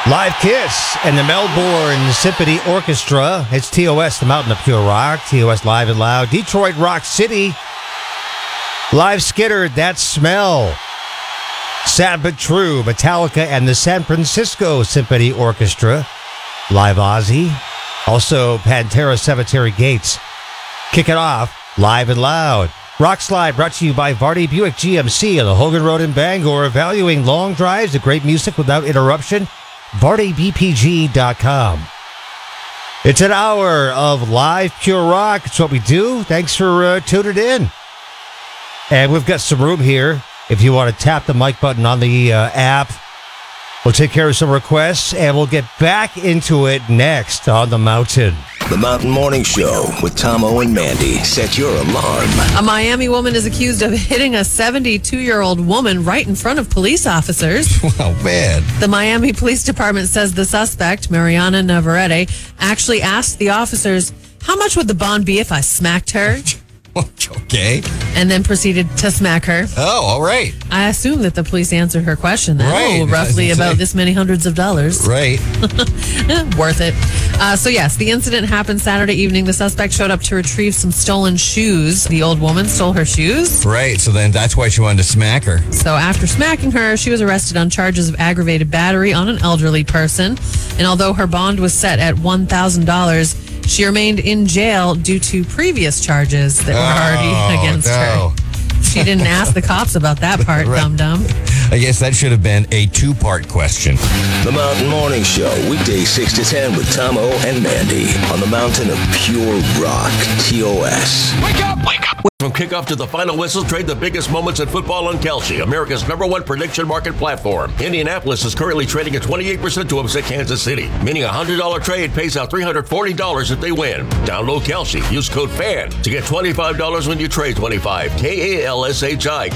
Live Kiss and the Melbourne Symphony Orchestra. It's TOS, the Mountain of Pure Rock. TOS Live and Loud. Detroit Rock City. Live Skittered, That Smell. Sad But True, Metallica and the San Francisco Symphony Orchestra. Live Ozzy. Also Pantera Cemetery Gates. Kick it off, Live and Loud. Rock Slide brought to you by Vardy Buick GMC on the Hogan Road in Bangor. Valuing long drives and great music without interruption. VardyBPG.com. It's an hour of live pure rock. It's what we do. Thanks for tuning in. And we've got some room here. If you want to tap the mic button on the app, we'll take care of some requests, and we'll get back into it next on The Mountain. The Mountain Morning Show with Tomo and Mandy. Set your alarm. A Miami woman is accused of hitting a 72-year-old woman right in front of police officers. Oh, man. The Miami Police Department says the suspect, Mariana Navarrete, actually asked the officers, "How much would the bond be if I smacked her?" Okay. And then proceeded to smack her. Oh, all right. I assume that the police answered her question. Right. Roughly about this many hundreds of dollars. Right. Worth it. So yes, the incident happened Saturday evening. The suspect showed up to retrieve some stolen shoes. The old woman stole her shoes. Right. So then that's why she wanted to smack her. So after smacking her, she was arrested on charges of aggravated battery on an elderly person. And although her bond was set at $1,000, she remained in jail due to previous charges that were already against her. She didn't ask the cops about that part, Right. dum-dum. I guess that should have been a two-part question. The Mountain Morning Show, weekdays 6 to 10 with Tomo and Mandy on the Mountain of Pure Rock, TOS. Wake up! Wake up! From kickoff to the final whistle, trade the biggest moments in football on Kalshi, America's #1 prediction market platform. Indianapolis is currently trading at 28% to upset Kansas City, meaning a $100 trade pays out $340 if they win. Download Kalshi. Use code FAN to get $25 when you trade $25. KALSHI.